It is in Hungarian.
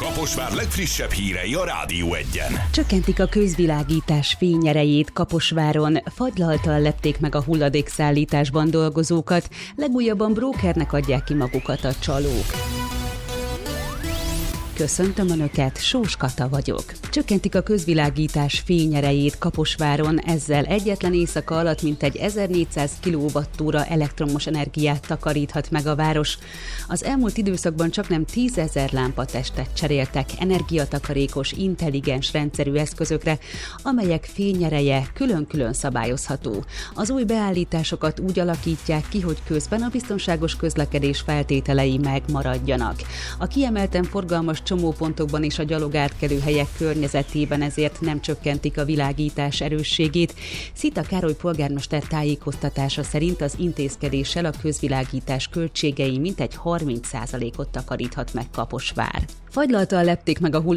Kaposvár legfrissebb hírei a Rádió Egyen. Csökkentik a közvilágítás fényerejét Kaposváron, fagylalttal lepték meg a hulladékszállításban dolgozókat, legújabban brókernek adják ki magukat a csalók. Köszöntöm Önöket, Sós Kata vagyok. Csökkentik a közvilágítás fényerejét Kaposváron, ezzel egyetlen éjszaka alatt mintegy 1400 kWh elektromos energiát takaríthat meg a város. Az elmúlt időszakban csaknem 10 000 lámpatestet cseréltek energiatakarékos, intelligens rendszerű eszközökre, amelyek fényereje külön-külön szabályozható. Az új beállításokat úgy alakítják ki, hogy közben a biztonságos közlekedés feltételei megmaradjanak. A kiemelten forgalmas csomópontokban és a gyalogátkelőhelyek környezetében ezért nem csökkentik a világítás erősségét. Szita Károly polgármester tájékoztatása szerint az intézkedéssel a közvilágítás költségei mintegy 30%-ot takaríthat meg Kaposvár. Fagylalttal lepték meg a